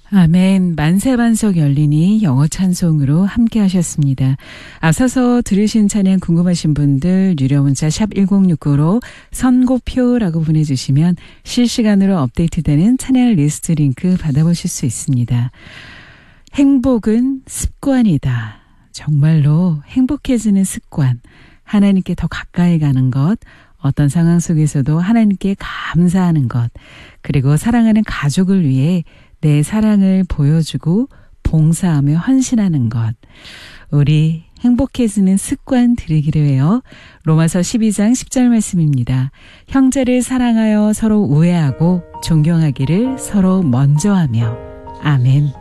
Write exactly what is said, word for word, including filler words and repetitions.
아멘. 만세반석 열리니 영어 찬송으로 함께 하셨습니다. 앞서서 들으신 찬양 궁금하신 분들 유료 문자 샵 일공육구로 선고표라고 보내주시면 실시간으로 업데이트되는 찬양 리스트 링크 받아보실 수 있습니다. 행복은 습관이다. 정말로 행복해지는 습관. 하나님께 더 가까이 가는 것. 어떤 상황 속에서도 하나님께 감사하는 것. 그리고 사랑하는 가족을 위해 내 사랑을 보여주고 봉사하며 헌신하는 것. 우리 행복해지는 습관 들이기로 해요. 로마서 십이 장 십 절 말씀입니다. 형제를 사랑하여 서로 우애하고 존경하기를 서로 먼저 하며. 아멘.